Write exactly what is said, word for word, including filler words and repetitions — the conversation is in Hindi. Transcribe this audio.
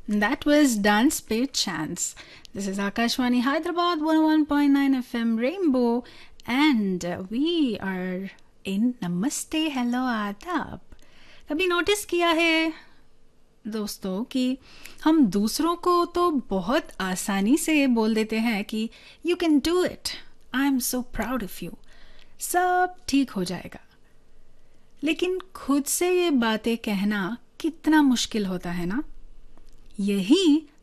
That was Dance Pay Chance. This is Akashwani Hyderabad one oh one point nine F M Rainbow, and uh, we are in Namaste Hello Adab. कभी नोटिस किया है दोस्तों कि हम दूसरों को तो बहुत आसानी से बोल देते हैं कि you can do it, I am so proud of you, सब ठीक हो जाएगा, लेकिन खुद से ये बातें कहना कितना मुश्किल होता है ना. यही